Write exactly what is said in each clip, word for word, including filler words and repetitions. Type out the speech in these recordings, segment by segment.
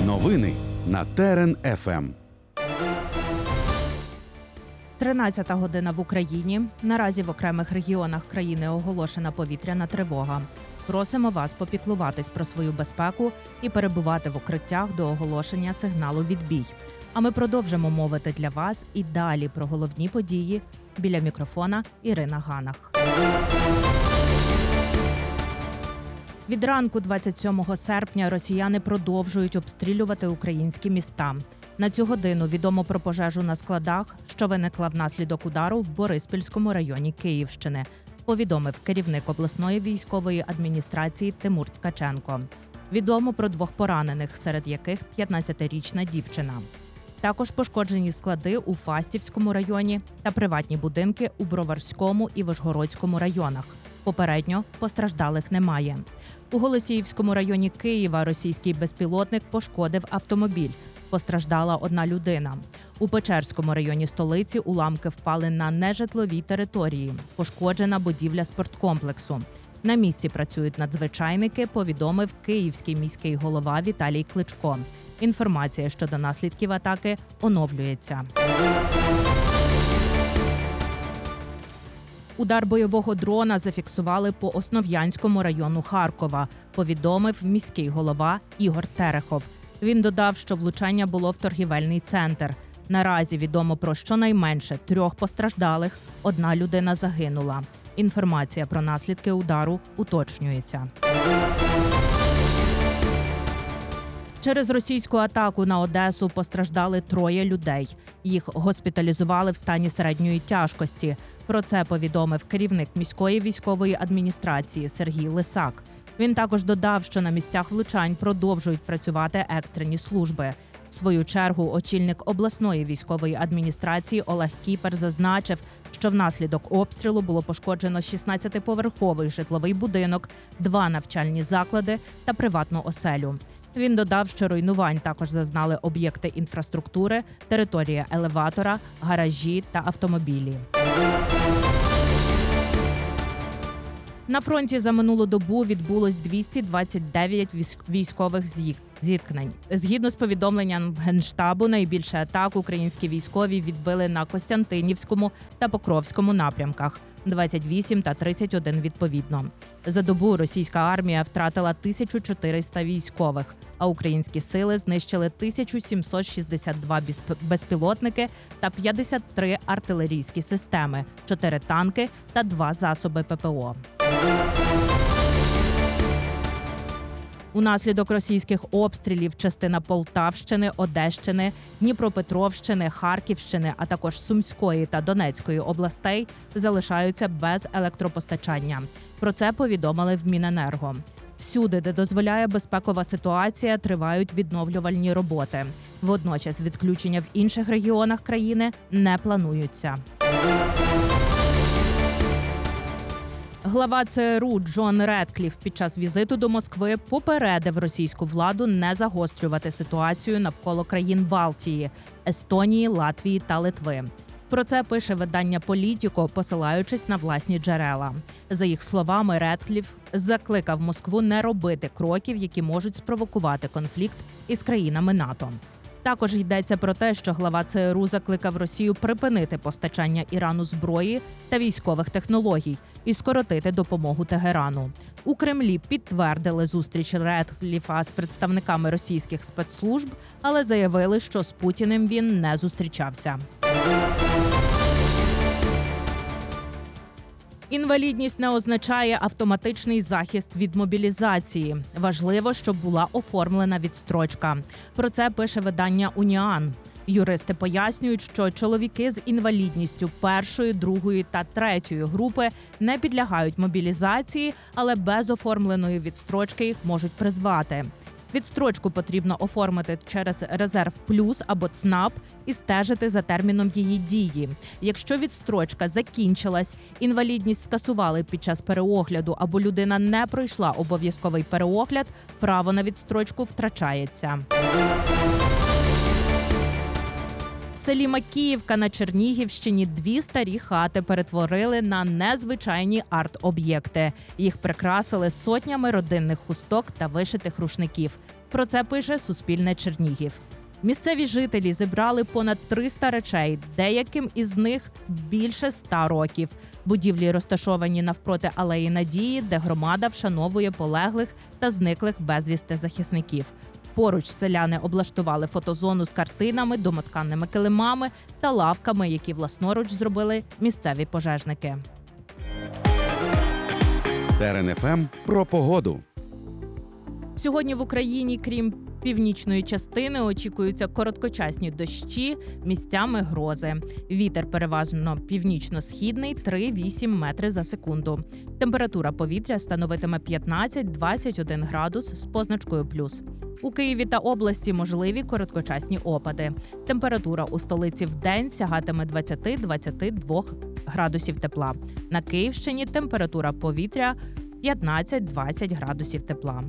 Новини на Терен еф ем. тринадцята година в Україні. Наразі в окремих регіонах країни оголошена повітряна тривога. Просимо вас попіклуватись про свою безпеку і перебувати в укриттях до оголошення сигналу «Відбій». А ми продовжимо мовити для вас і далі про головні події. Біля мікрофона Ірина Ганах. Від ранку двадцять сьомого серпня росіяни продовжують обстрілювати українські міста. На цю годину відомо про пожежу на складах, що виникла внаслідок удару в Бориспільському районі Київщини, повідомив керівник обласної військової адміністрації Тимур Ткаченко. Відомо про двох поранених, серед яких п'ятнадцятирічна дівчина. Також пошкоджені склади у Фастівському районі та приватні будинки у Броварському і Вишгородському районах. Попередньо постраждалих немає. У Голосіївському районі Києва російський безпілотник пошкодив автомобіль. Постраждала одна людина. У Печерському районі столиці уламки впали на нежитловій території. Пошкоджена будівля спорткомплексу. На місці працюють надзвичайники, повідомив київський міський голова Віталій Кличко. Інформація щодо наслідків атаки оновлюється. Удар бойового дрона зафіксували по Основ'янському району Харкова, повідомив міський голова Ігор Терехов. Він додав, що влучання було в торгівельний центр. Наразі відомо про щонайменше трьох постраждалих, одна людина загинула. Інформація про наслідки удару уточнюється. Через російську атаку на Одесу постраждали троє людей. Їх госпіталізували в стані середньої тяжкості. Про це повідомив керівник міської військової адміністрації Сергій Лисак. Він також додав, що на місцях влучань продовжують працювати екстрені служби. В свою чергу очільник обласної військової адміністрації Олег Кіпер зазначив, що внаслідок обстрілу було пошкоджено шістнадцятиповерховий житловий будинок, два навчальні заклади та приватну оселю. Він додав, що руйнувань також зазнали об'єкти інфраструктури, територія елеватора, гаражі та автомобілі. На фронті за минулу добу відбулось двісті двадцять дев'ять військових зіткнень. Згідно з повідомленням Генштабу, найбільше атак українські військові відбили на Костянтинівському та Покровському напрямках – двадцять вісім та тридцять один відповідно. За добу російська армія втратила тисячу чотириста військових, а українські сили знищили тисячу сімсот шістдесят два безпілотники та п'ятдесят три артилерійські системи, чотири танки та два засоби ППО. Унаслідок російських обстрілів частина Полтавщини, Одещини, Дніпропетровщини, Харківщини, а також Сумської та Донецької областей залишаються без електропостачання. Про це повідомили в Міненерго. Всюди, де дозволяє безпекова ситуація, тривають відновлювальні роботи. Водночас відключення в інших регіонах країни не плануються. Глава ЦРУ Джон Редкліф під час візиту до Москви попередив російську владу не загострювати ситуацію навколо країн Балтії – Естонії, Латвії та Литви. Про це пише видання «Політіко», посилаючись на власні джерела. За їх словами, Редкліф закликав Москву не робити кроків, які можуть спровокувати конфлікт із країнами НАТО. Також йдеться про те, що глава ЦРУ закликав Росію припинити постачання Ірану зброї та військових технологій і скоротити допомогу Тегерану. У Кремлі підтвердили зустріч Редкліфа з представниками російських спецслужб, але заявили, що з Путіним він не зустрічався. Інвалідність не означає автоматичний захист від мобілізації. Важливо, щоб була оформлена відстрочка. Про це пише видання «Уніан». Юристи пояснюють, що чоловіки з інвалідністю першої, другої та третьої групи не підлягають мобілізації, але без оформленої відстрочки їх можуть призвати. Відстрочку потрібно оформити через Резерв Плюс або ЦНАП і стежити за терміном її дії. Якщо відстрочка закінчилась, інвалідність скасували під час переогляду або людина не пройшла обов'язковий переогляд, право на відстрочку втрачається. селі Макіївка на Чернігівщині дві старі хати перетворили на незвичайні арт-об'єкти. Їх прикрасили сотнями родинних хусток та вишитих рушників. Про це пише Суспільне Чернігів. Місцеві жителі зібрали понад триста речей, деяким із них більше ста років. Будівлі розташовані навпроти Алеї Надії, де громада вшановує полеглих та зниклих безвісти захисників. Поруч селяни облаштували фотозону з картинами, домотканними килимами та лавками, які власноруч зробили місцеві пожежники. Терен еф ем про погоду. Сьогодні в Україні, крім північної частини, очікуються короткочасні дощі, місцями грози. Вітер переважно північно-східний – три-вісім метри за секунду. Температура повітря становитиме п'ятнадцять-двадцять один градус з позначкою плюс. У Києві та області можливі короткочасні опади. Температура у столиці вдень сягатиме двадцять-двадцять два градусів тепла. На Київщині температура повітря п'ятнадцять-двадцять градусів тепла.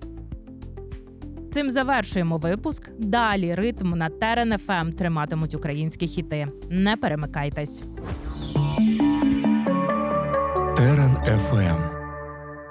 Цим завершуємо випуск. Далі ритм на Терен еф ем триматимуть українські хіти. Не перемикайтесь. Терен еф ем.